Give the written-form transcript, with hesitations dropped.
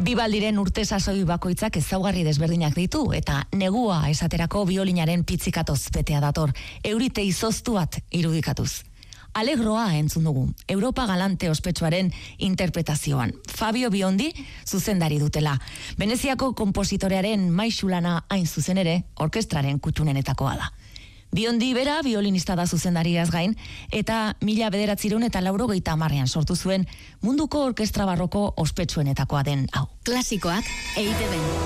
Bibaldiren urte sasoi bakoitzak ezaugarri desberdinak ditu eta negua esaterako biolinaren pitzikatoz betea dator, eurite izoztu bat irudikatuz. Alegroa entzun dugu, Europa Galante ospetsuaren interpretazioan. Fabio Biondi zuzendari dutela. Veneziako konpositorearen maixulana hain zuzen ere, orkestraren kutxunenetakoa da. Biondi bera violinista da zuzendariaz gain, eta 1980ean sortu zuen munduko orkestra barroko ospetsuenetakoa den hau. Klasikoak EITB.